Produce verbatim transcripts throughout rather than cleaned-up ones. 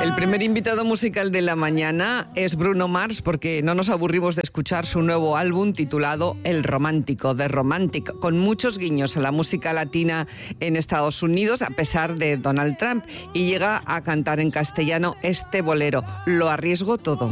El primer invitado musical de la mañana es Bruno Mars, porque no nos aburrimos de escuchar su nuevo álbum titulado El Romántico, The Romantic, con muchos guiños a la música latina en Estados Unidos, a pesar de Donald Trump, y llega a cantar en castellano este bolero, Lo arriesgo todo.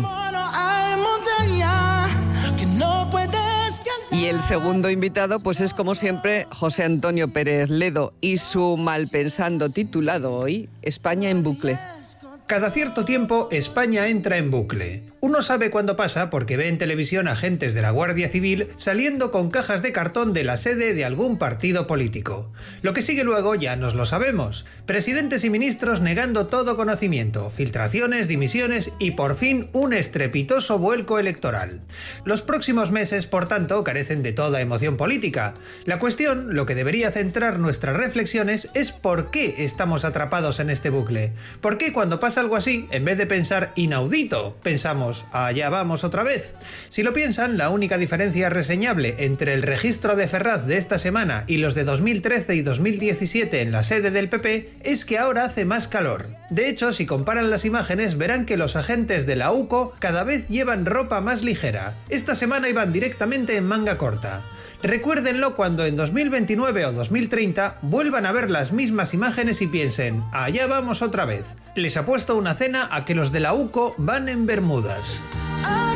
Y el segundo invitado, pues es como siempre José Antonio Pérez Ledo y su Malpensando titulado hoy España en bucle. Cada cierto tiempo España entra en bucle. Uno sabe cuándo pasa porque ve en televisión agentes de la Guardia Civil saliendo con cajas de cartón de la sede de algún partido político. Lo que sigue luego ya nos lo sabemos. Presidentes y ministros negando todo conocimiento, filtraciones, dimisiones y por fin un estrepitoso vuelco electoral. Los próximos meses, por tanto, carecen de toda emoción política. La cuestión, lo que debería centrar nuestras reflexiones, es por qué estamos atrapados en este bucle. ¿Por qué cuando pasa algo así, en vez de pensar inaudito, pensamos allá vamos otra vez? Si lo piensan, la única diferencia reseñable entre el registro de Ferraz de esta semana y los de dos mil trece y dos mil diecisiete en la sede del P P es que ahora hace más calor. De hecho, si comparan las imágenes, verán que los agentes de la U C O cada vez llevan ropa más ligera. Esta semana iban directamente en manga corta. Recuérdenlo cuando en dos mil veintinueve o dos mil treinta vuelvan a ver las mismas imágenes y piensen, allá vamos otra vez. Les apuesto una cena a que los de la U C O van en bermudas.